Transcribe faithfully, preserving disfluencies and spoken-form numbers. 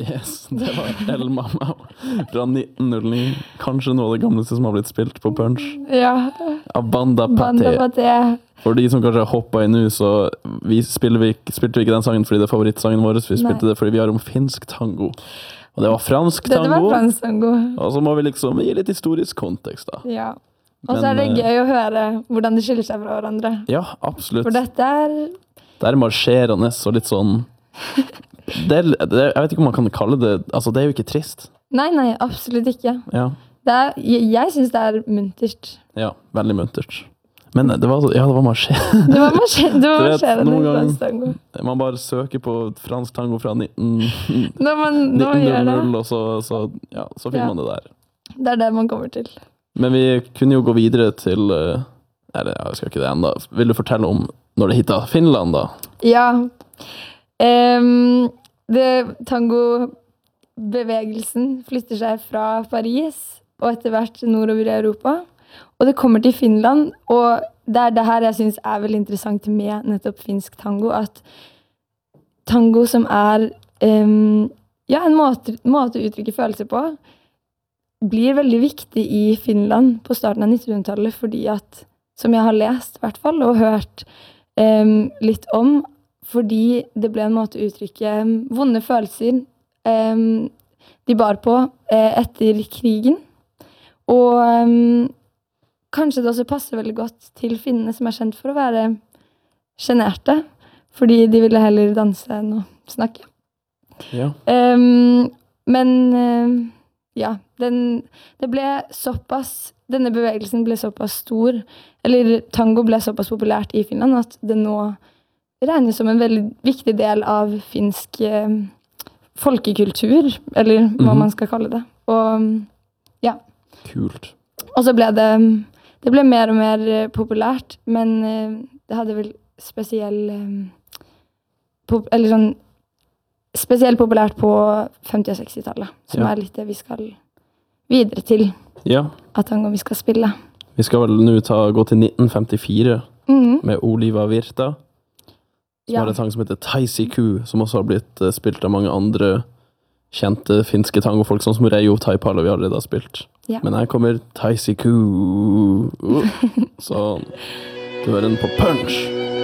Yes, det var El Mamma fra nitten null ni. Kanskje noe av det gamleste som har blitt spilt på Punch. Ja. Av Banda Banda Paté. Paté. For de som kanskje har hoppet inn nå, så vi spiller, vi, spilte vi ikke den sangen fordi det er favorittsangen vår. Vi spilte Nei. det fordi vi har om finsk tango. Og det var fransk Dette tango. var fransk tango. Og så må vi liksom gi litt historisk kontekst da. Ja. Og så er det Men, eh, gøy å høre hvordan de skiller seg fra hverandre. Ja, absolutt. For dette er... Det er marsjerende og litt sånn... Det er, det er, jeg vet ikke om man kan kalle det... Altså, det er jo ikke trist. Nei, nei, absolutt ikke. Ja, Det er, jeg jeg synes det er muntert. ja veldig muntert. Men det var, ja, det var marsjerende. Det var marsjer- det var Du vet, marsjerende noen gang- fransk tango. Man bare søker på fransk tango fra nitten Når man, når man gjør det, nitten null, og så, så, ja, så finner Ja. man det der. det er det man kommer til. Men vi kunne jo gå videre til... eh, Eller, ja, jeg skal ikke det enda. Vil du fortelle om når det hittet Finland da? Ja. Em, det tangobevegelsen flytter seg fra Paris og etter hvert nordover i Europa. Og det kommer til Finland, og det er det her jeg synes er veldig interessant med nettopp finsk tango, at tango som er em, ja, en måte, måte å uttrykke følelser på, blir veldig viktig i Finland på starten av nittenhundretallet, fordi at, som jeg har lest i hvert fall, og hørt em, litt om, fordi det ble en måte å uttrykke em, vonde følelser em, de bar på eh, etter krigen. Og em, kanskje det også passer veldig godt til finnene som er kjent for å være generte, fordi de ville heller danse enn å snakke. Ja. Em, men em, ja, den, det ble såpass, denne bevegelsen ble såpass stor, eller tango ble såpass populært i Finland, at det nå regnes som en veldig viktig del av finsk eh, folkekultur, eller hva Mhm. man skal kalle det. Og ja, Kult. og så ble det, det ble mer og mer eh, populært, men eh, det hadde vel spesiell, eh, pop, eller sånn, spesielt populært på femti- og sekstitallet, som Ja. er litt det vi skal videre til, Ja, at tango vi skal spille. vi skal vel nå ta, gå til nitten femtifire Mhm. med Oliva Virta, som Ja. har en sang som heter Taisiku, som også har blitt eh, spilt av mange andre kjente finske tangofolk, sånn som Reijo Taipalo vi allerede har spilt. Ja. Men her kommer Taisiku. Uh, sånn. Du hører den på Punch.